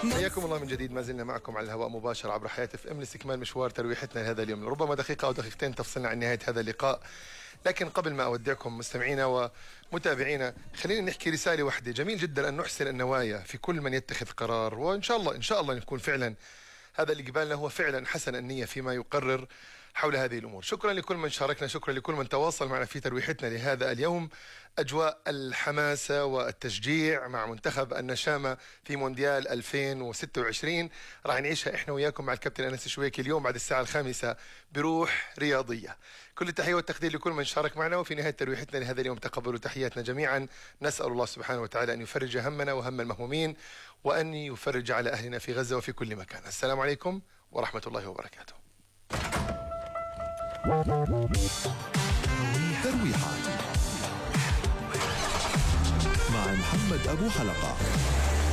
حياكم الله من جديد. ما زلنا معكم على الهواء مباشرة عبر حياة اف ام لاستكمال مشوار ترويحتنا لهذا اليوم. ربما دقيقة أو دقيقتين تفصلنا عن نهاية هذا اللقاء، لكن قبل ما أودعكم مستمعينا ومتابعينا خلينا نحكي رسالة واحدة. جميل جدا أن نحسن النوايا في كل من يتخذ قرار، وإن شاء الله نكون فعلا هذا اللي قبالنا هو فعلا حسن النية فيما يقرر حول هذه الأمور. شكرا لكل من شاركنا، شكرا لكل من تواصل معنا في ترويحتنا لهذا اليوم. أجواء الحماسة والتشجيع مع منتخب النشامة في مونديال 2026 راح نعيشها إحنا وياكم مع الكابتن أنس شويكي اليوم بعد الساعة 5 بروح رياضية. كل التحية والتقدير لكل من شارك معنا، وفي نهاية ترويحتنا لهذا اليوم تقبلوا تحياتنا جميعا. نسأل الله سبحانه وتعالى أن يفرج همنا وهم المهمومين، وأن يفرج على أهلنا في غزة وفي كل مكان. السلام عليكم ورحمة الله وبركاته. ترويحة مع محمد أبو حلقة.